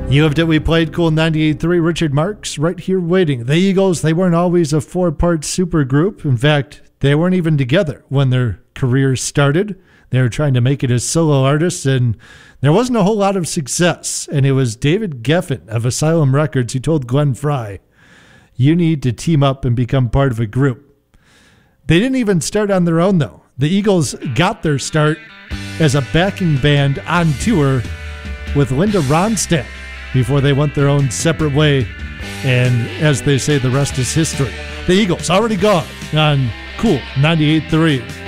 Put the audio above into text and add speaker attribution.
Speaker 1: You Lived It, We Played, Cool 98.3, Richard Marx right here waiting. The Eagles, they weren't always a four-part supergroup. In fact, they weren't even together when their careers started. They were trying to make it as solo artists, and there wasn't a whole lot of success. And it was David Geffen of Asylum Records who told Glenn Frey, "You need to team up and become part of a group." They didn't even start on their own, though. The Eagles got their start as a backing band on tour with Linda Ronstadt before they went their own separate way. And as they say, the rest is history. The Eagles already gone on Cool 98.3.